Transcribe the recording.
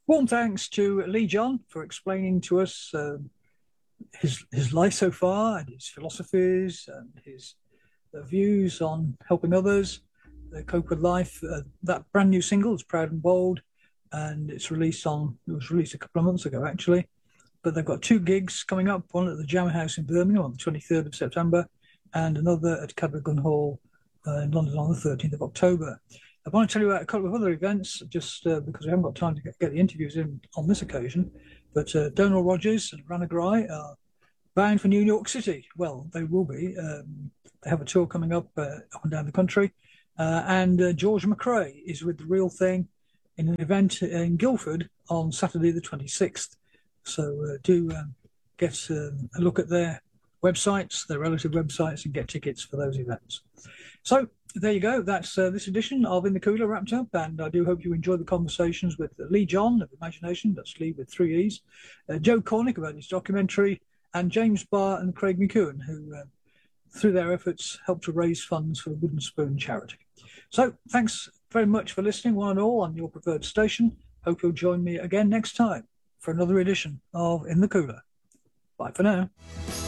Warm thanks to Lee John for explaining to us his life so far and his philosophies and his views on helping others cope with life. That brand new single is Proud and Bold, and it was released a couple of months ago actually. But they've got two gigs coming up, one at the Jam House in Birmingham on the 23rd of September and another at Cadogan Hall in London on the 13th of October. I want to tell you about a couple of other events just because we haven't got time to get the interviews in on this occasion. But Donal Rogers and Rana Grai are bound for New York City. Well, they will be. They have a tour coming up and down the country. And George McRae is with The Real Thing in an event in Guildford on Saturday the 26th. So do get a look at their websites, their relative websites, and get tickets for those events. So there you go. That's this edition of In the Cooler wrapped up, and I do hope you enjoyed the conversations with Lee John of Imagination, that's Lee with three E's, Joe Cornick about his documentary, and James Barr and Craig McEwen, who through their efforts helped to raise funds for the Wooden Spoon charity. So thanks very much for listening, one and all, on your preferred station. Hope you'll join me again next time for another edition of In the Cooler. Bye for now.